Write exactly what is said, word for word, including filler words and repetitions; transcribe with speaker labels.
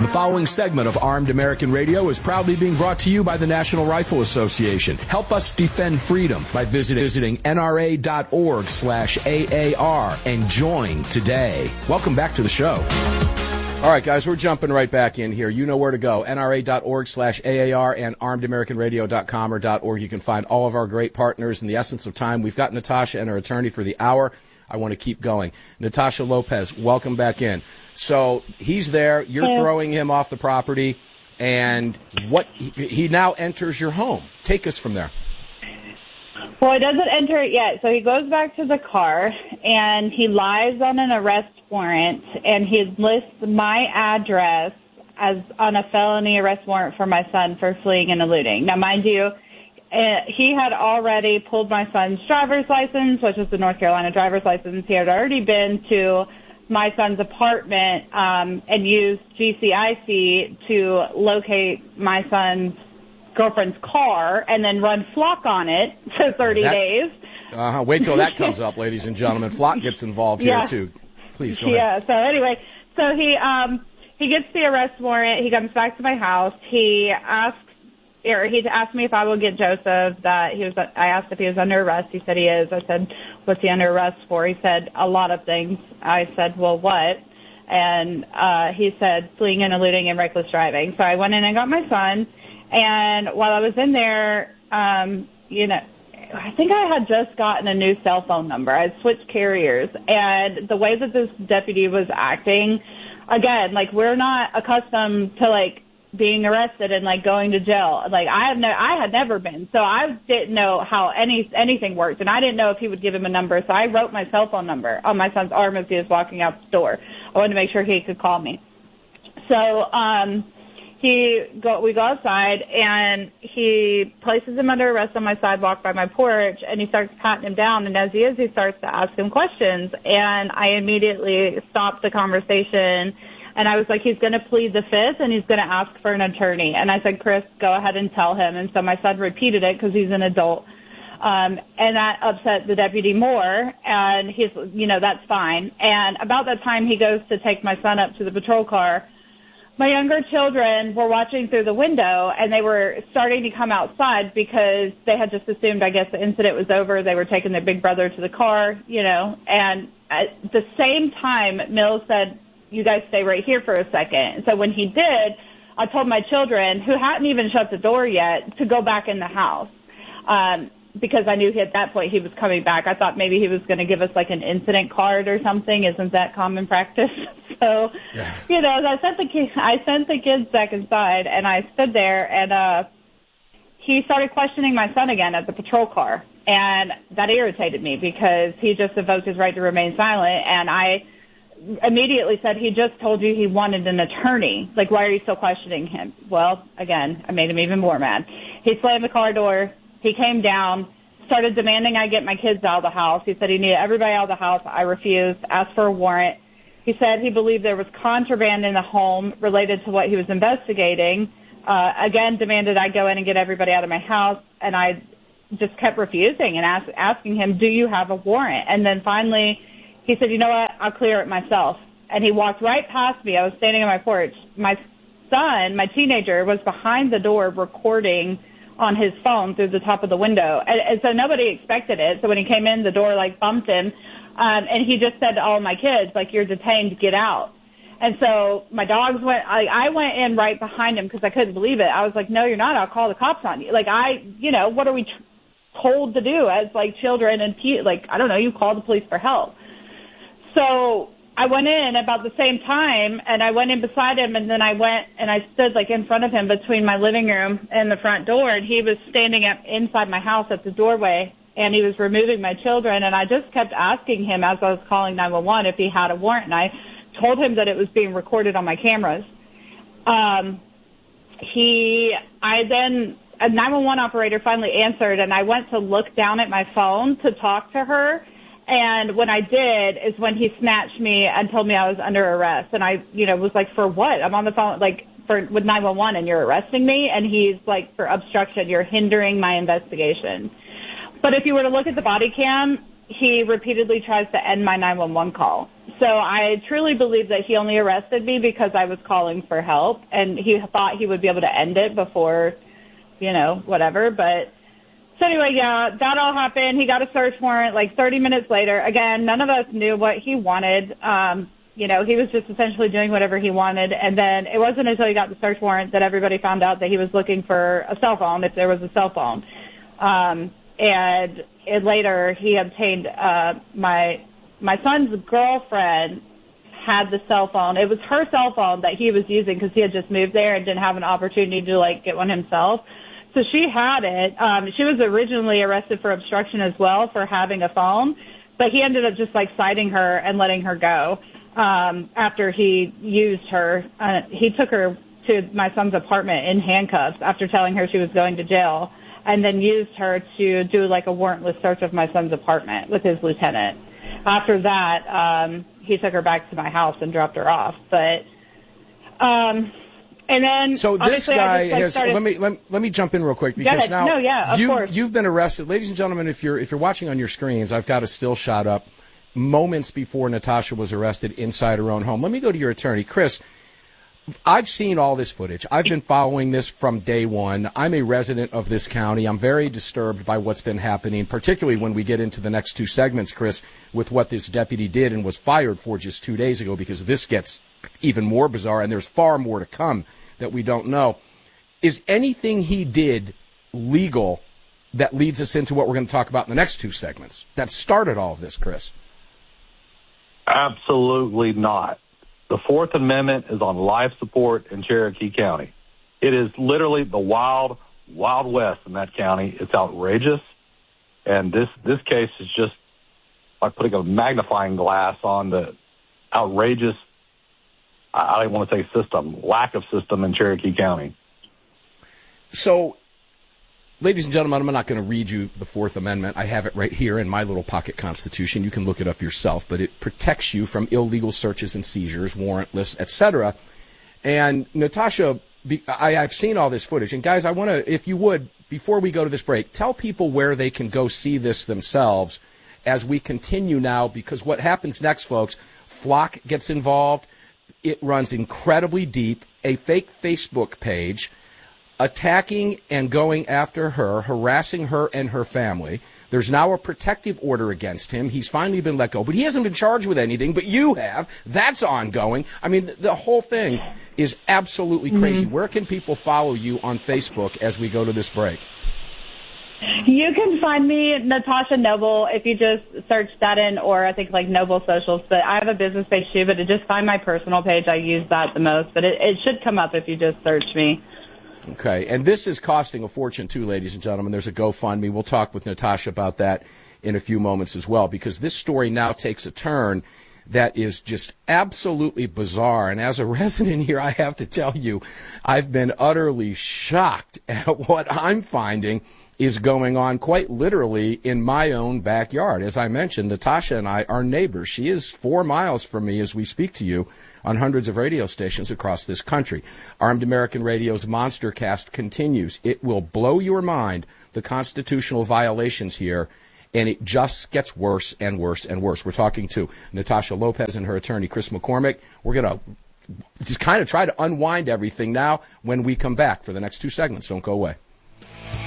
Speaker 1: The following segment of Armed American Radio is proudly being brought to you by the National Rifle Association. Help us defend freedom by visiting, visiting nra.org slash AAR and join today. Welcome back to the show. All right, guys, we're jumping right back in here. You know where to go. nra.org slash AAR and armed american radio dot com or .org. You can find all of our great partners. In the essence of time, we've got Natasha and her attorney for the hour. I want to keep going. Natasha Lopez, welcome back in. So he's there. You're yeah. throwing him off the property, and what he, he now enters your home. Take us from there.
Speaker 2: Well, he doesn't enter it yet. So he goes back to the car, and he lies on an arrest warrant, and he lists my address as on a felony arrest warrant for my son for fleeing and eluding. Now, mind you, Uh, he had already pulled my son's driver's license, which is the North Carolina driver's license. He had already been to my son's apartment um, and used G C I C to locate my son's girlfriend's car and then run Flock on it for thirty that, days.
Speaker 1: Uh-huh. Wait till that comes up, ladies and gentlemen. Flock gets involved
Speaker 2: yeah.
Speaker 1: here, too. Please go
Speaker 2: yeah,
Speaker 1: ahead.
Speaker 2: Yeah, so anyway, so he, um, he gets the arrest warrant. He comes back to my house. He asks Or he asked me if I would get Joseph. That he was. I asked if he was under arrest. He said he is. I said, "What's he under arrest for?" He said, "A lot of things." I said, "Well, what?" And uh, he said, "Fleeing and eluding and reckless driving." So I went in and got my son. And while I was in there, um, you know, I think I had just gotten a new cell phone number. I had switched carriers, and the way that this deputy was acting, again, like we're not accustomed to like. being arrested and like going to jail. Like I have no, I had never been, so I didn't know how any anything worked, and I didn't know if he would give him a number. So I wrote my cell phone number on my son's arm as he was walking out the door. I wanted to make sure he could call me. So um, he go, we go outside, and he places him under arrest on my sidewalk by my porch, and he starts patting him down. And as he is, he starts to ask him questions, and I immediately stopped the conversation. And I was like, he's going to plead the fifth, and he's going to ask for an attorney. And I said, Chris, go ahead and tell him. And so my son repeated it because he's an adult. Um, and that upset the deputy more. And he's, you know, that's fine. And about that time, he goes to take my son up to the patrol car. My younger children were watching through the window, and they were starting to come outside because they had just assumed, I guess, the incident was over. They were taking their big brother to the car, you know. And at the same time, Mills said, you guys stay right here for a second. So when he did, I told my children, who hadn't even shut the door yet, to go back in the house um, because I knew he, at that point he was coming back. I thought maybe he was going to give us like an incident card or something. Isn't that common practice? So, yeah. you know, I sent the kids, I sent the kids back inside, and I stood there, and uh, he started questioning my son again at the patrol car, and that irritated me because he just invoked his right to remain silent, and I immediately said, he just told you he wanted an attorney. Like, why are you still questioning him? Well, again, I made him even more mad. He slammed the car door. He came down, started demanding I get my kids out of the house. He said he needed everybody out of the house. I refused, asked for a warrant. He said he believed there was contraband in the home related to what he was investigating. Uh, again, demanded I go in and get everybody out of my house. And I just kept refusing and ask, asking him, do you have a warrant? And then finally, he said, you know what, I'll clear it myself. And he walked right past me. I was standing on my porch. My son, my teenager, was behind the door recording on his phone through the top of the window. And, and so nobody expected it. So when he came in, the door, like, bumped him. Um, and he just said to all my kids, like, you're detained, get out. And so my dogs went, I, I went in right behind him because I couldn't believe it. I was like, no, you're not. I'll call the cops on you. Like, I, you know, what are we t- told to do as, like, children and, te- like, I don't know, you call the police for help. So I went in about the same time, and I went in beside him, and then I went and I stood, like, in front of him between my living room and the front door, and he was standing up inside my house at the doorway, and he was removing my children, and I just kept asking him as I was calling nine one one if he had a warrant, and I told him that it was being recorded on my cameras. Um, he, I then, a nine one one operator finally answered, and I went to look down at my phone to talk to her. And when I did is when he snatched me and told me I was under arrest. And I, you know, was like, for what? I'm on the phone, like, for with nine one one, and you're arresting me? And he's like, for obstruction, you're hindering my investigation. But if you were to look at the body cam, he repeatedly tries to end my nine one one call. So So I truly believe that he only arrested me because I was calling for help, and he thought he would be able to end it before, you know, whatever. But so anyway, yeah, that all happened. He got a search warrant like thirty minutes later. Again, none of us knew what he wanted. Um, you know, he was just essentially doing whatever he wanted. And then it wasn't until he got the search warrant that everybody found out that he was looking for a cell phone, if there was a cell phone. Um, and it, later he obtained uh, my my son's girlfriend had the cell phone. It was her cell phone that he was using because he had just moved there and didn't have an opportunity to, like, get one himself. So she had it. Um, she was originally arrested for obstruction as well for having a phone, but he ended up just, like, citing her and letting her go um, after he used her. Uh, he took her to my son's apartment in handcuffs after telling her she was going to jail, and then used her to do, like, a warrantless search of my son's apartment with his lieutenant. After that, um, he took her back to my house and dropped her off. But, um, and then
Speaker 1: so this guy
Speaker 2: just, like,
Speaker 1: has.
Speaker 2: started...
Speaker 1: Let me let, let me jump in real quick because now
Speaker 2: no, yeah, of
Speaker 1: you've,
Speaker 2: course.
Speaker 1: you've been arrested, ladies and gentlemen. If you're if you're watching on your screens, I've got a still shot up moments before Natasha was arrested inside her own home. Let me go to your attorney, Chris. I've seen all this footage. I've been following this from day one. I'm a resident of this county. I'm very disturbed by what's been happening, particularly when we get into the next two segments, Chris, with what this deputy did and was fired for just two days ago, because this gets even more bizarre, and there's far more to come that we don't know. Is anything he did legal that leads us into what we're going to talk about in the next two segments that started all of this, Chris?
Speaker 3: Absolutely not. The Fourth Amendment is on life support in Cherokee County. It is literally the wild, wild west in that county. It's outrageous. And this, this case is just like putting a magnifying glass on the outrageous, I don't want to say system, lack of system in Cherokee County.
Speaker 1: So, ladies and gentlemen, I'm not going to read you the Fourth Amendment. I have it right here in my little pocket constitution. You can look it up yourself, but it protects you from illegal searches and seizures, warrantless, et cetera. And Natasha, I, I've seen all this footage. And guys, I want to, if you would, before we go to this break, tell people where they can go see this themselves as we continue now, because what happens next, folks, Flock gets involved. It runs incredibly deep. A fake Facebook page attacking and going after her, harassing her and her family. There's now a protective order against him. He's finally been let go, but he hasn't been charged with anything, but you have. That's ongoing. I mean, the, the whole thing is absolutely crazy. Mm-hmm. Where can people follow you on Facebook as we go to this break?
Speaker 2: You can find me, Natasha Noble, if you just search that in, or I think like Noble Socials. But I have a business page too, but to just find my personal page, I use that the most. But it, it should come up if you just search me.
Speaker 1: Okay, and this is costing a fortune too, ladies and gentlemen. There's a GoFundMe. We'll talk with Natasha about that in a few moments as well, because this story now takes a turn that is just absolutely bizarre. And as a resident here, I have to tell you, I've been utterly shocked at what I'm finding is going on quite literally in my own backyard. As I mentioned, Natasha and I are neighbors. She is four miles from me as we speak to you on hundreds of radio stations across this country. Armed American Radio's Monster Cast continues. It will blow your mind, the constitutional violations here, and it just gets worse and worse and worse. We're talking to Natasha Lopez and her attorney, Chris McCormick. We're going to just kind of try to unwind everything now when we come back for the next two segments. Don't go away.